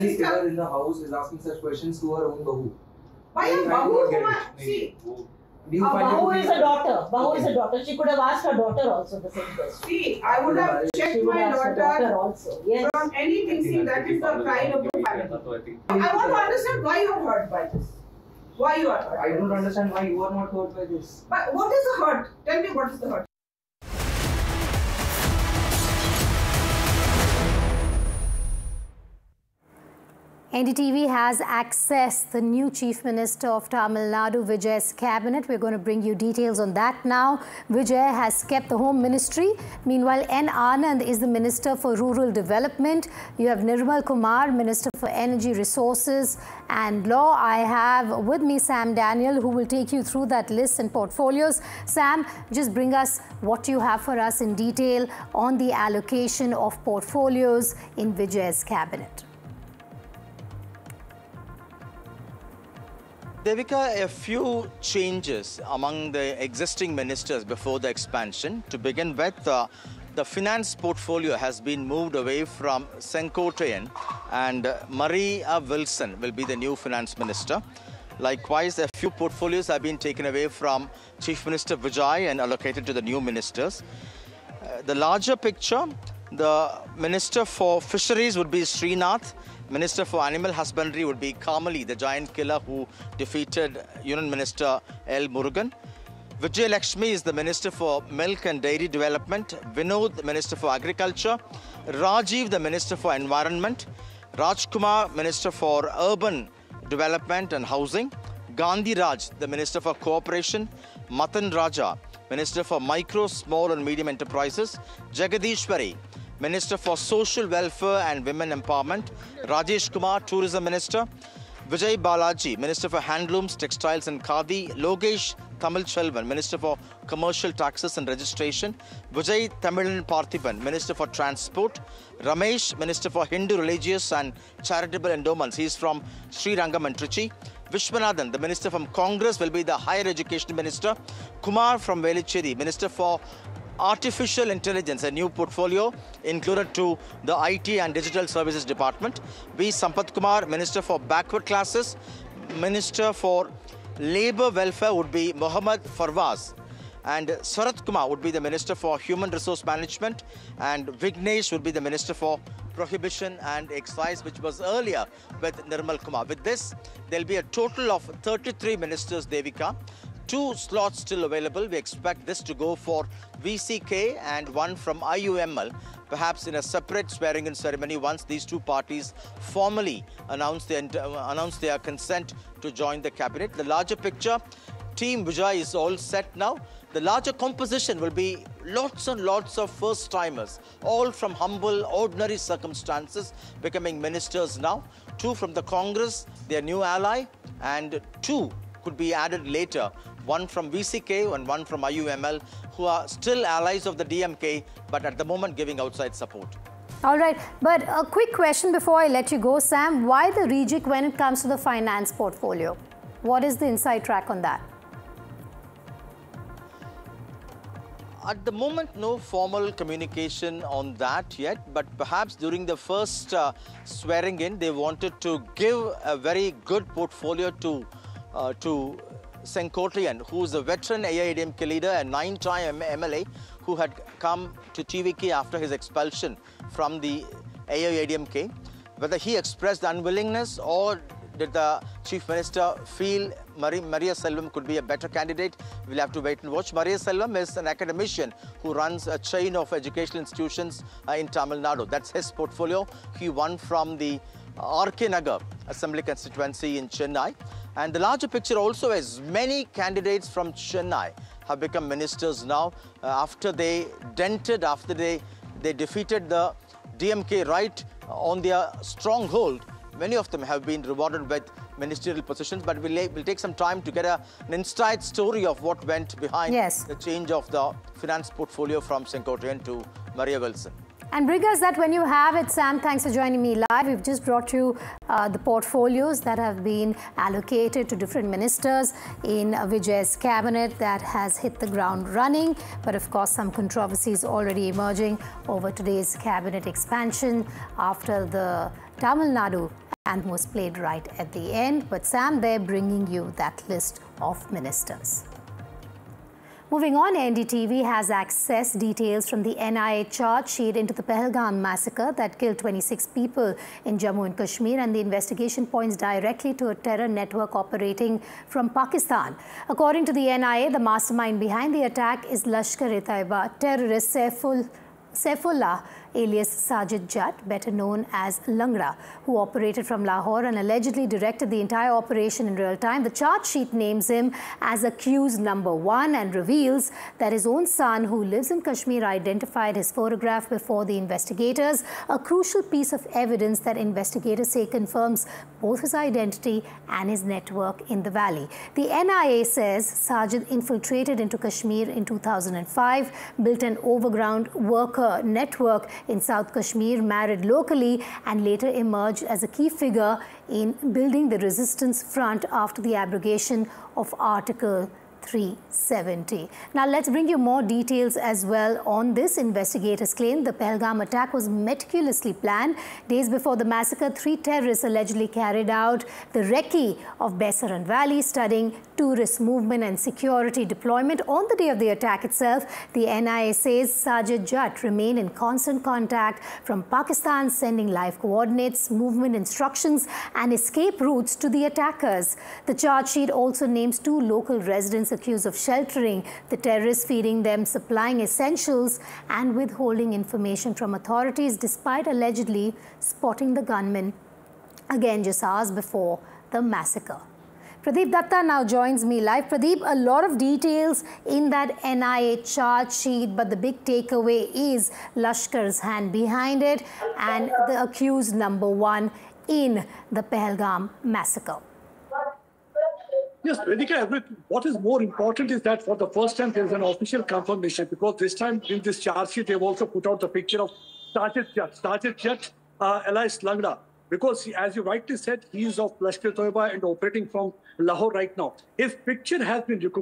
figure in the house is asking such questions to her own bahu. Why a bahu? See, Bahu is a daughter. Bahu is a daughter. She could have asked her daughter also the same question. See, I would have checked my daughter also. Yes. from anything. See, that is the pride of the family. I want to understand why you are hurt by this. Why you are hurt? I don't understand why you are not hurt by this. But what is the hurt? Tell me what is the hurt. NDTV has accessed the new Chief Minister of Tamil Nadu, Vijay's cabinet. We're going to bring you details on that now. Vijay has kept the Home Ministry. Meanwhile, N. Anand is the Minister for Rural Development. You have Nirmal Kumar, Minister for Energy Resources and Law. I have with me Sam Daniel, who will take you through that list and portfolios. Sam, just bring us what you have for us in detail on the allocation of portfolios in Vijay's cabinet. Devika, a few changes among the existing ministers before the expansion. To begin with, the finance portfolio has been moved away from Senkotayan, and Maria Wilson will be the new finance minister. Likewise, a few portfolios have been taken away from Chief Minister Vijay and allocated to the new ministers. The larger picture, the Minister for Fisheries would be Srinath. Minister for Animal Husbandry would be Kamali, the giant killer who defeated Union Minister L. Murugan. Vijay Lakshmi is the Minister for Milk and Dairy Development. Vinod, the Minister for Agriculture. Rajiv, the Minister for Environment. Rajkumar, Minister for Urban Development and Housing. Gandhi Raj, the Minister for Cooperation. Matan Raja, Minister for Micro, Small and Medium Enterprises. Jagadishwari, Minister for Social Welfare and Women Empowerment. Rajesh Kumar, Tourism Minister. Vijay Balaji, Minister for Handlooms, Textiles and Khadi. Logesh Tamil Chelvan, Minister for Commercial Taxes and Registration. Vijay Tamilan Parthiban, Minister for Transport. Ramesh, Minister for Hindu Religious and Charitable Endowments. He is from Sri Rangam and Trichy. Vishwanathan, the Minister from Congress, will be the Higher Education Minister. Kumar from Velicheri, Minister for Artificial Intelligence, a new portfolio included to the IT and Digital Services Department. V. Sampath Kumar, Minister for Backward Classes. Minister for Labour Welfare would be Mohammad Farwaz. And Sarat Kumar would be the Minister for Human Resource Management. And Vignesh would be the Minister for Prohibition and Excise, which was earlier with Nirmal Kumar. With this, there will be a total of 33 ministers, Devika. 2 slots still available. We expect this to go for VCK and one from IUML, perhaps in a separate swearing-in ceremony once these two parties formally announce their consent to join the cabinet. The larger picture, Team Vijay is all set now. The larger composition will be lots and lots of first-timers, all from humble, ordinary circumstances, becoming ministers now. 2 from the Congress, their new ally, and 2 could be added later. 1 from VCK and 1 from IUML, who are still allies of the DMK, but at the moment giving outside support. All right, but a quick question before I let you go, Sam. Why the rejig when it comes to the finance portfolio? What is the inside track on that? At the moment, no formal communication on that yet, but perhaps during the first swearing in, they wanted to give a very good portfolio to Senkotayan, who is a veteran AIADMK leader and 9-time MLA who had come to TVK after his expulsion from the AIADMK. Whether he expressed unwillingness or did the Chief Minister feel Maria Selvam could be a better candidate, we'll have to wait and watch. Maria Selvam is an academician who runs a chain of educational institutions in Tamil Nadu. That's his portfolio. He won from the RK Nagar Assembly constituency in Chennai. And the larger picture also is many candidates from Chennai have become ministers now after they defeated the DMK right on their stronghold. Many of them have been rewarded with ministerial positions, but we'll take some time to get an inside story of what went behind the change of the finance portfolio from Senkotayan to Maria Wilson. And bring us that when you have it, Sam. Thanks for joining me live. We've just brought you the portfolios that have been allocated to different ministers in Vijay's cabinet that has hit the ground running. But of course, some controversies already emerging over today's cabinet expansion after the Tamil Nadu, and was played right at the end. But Sam there bringing you that list of ministers. Moving on, NDTV has accessed details from the NIA charge sheet into the Pahalgam massacre that killed 26 people in Jammu and Kashmir, and the investigation points directly to a terror network operating from Pakistan. According to the NIA, the mastermind behind the attack is Lashkar-e-Taiba terrorist Saifullah alias Sajid Jatt, better known as Langra, who operated from Lahore and allegedly directed the entire operation in real time. The charge sheet names him as accused number 1 and reveals that his own son, who lives in Kashmir, identified his photograph before the investigators, a crucial piece of evidence that investigators say confirms both his identity and his network in the valley. The NIA says Sajid infiltrated into Kashmir in 2005, built an overground worker network in South Kashmir, married locally, and later emerged as a key figure in building the resistance front after the abrogation of Article 370. Now let's bring you more details as well on this. Investigators claim the Pahalgam attack was meticulously planned. Days before the massacre, 3 terrorists allegedly carried out the recce of Baisaran Valley, studying tourist movement and security deployment. On the day of the attack itself, the NIA says Sajid Jatt remained in constant contact from Pakistan, sending live coordinates, movement instructions and escape routes to the attackers. The charge sheet also names 2 local residents accused of sheltering the terrorists, feeding them, supplying essentials and withholding information from authorities, despite allegedly spotting the gunmen again just hours before the massacre. Pradeep Datta now joins me live. Pradeep, a lot of details in that NIA charge sheet, but the big takeaway is Lashkar's hand behind it and the accused number 1 in the Pahalgam massacre. Yes, Vedika, what is more important is that for the first time there is an official confirmation, because this time in this charge sheet they have also put out the picture of Sajid Jatt, alias Langra, because as you rightly said, he is of Lashkar-e-Taiba and operating from Lahore right now. His picture has been recognized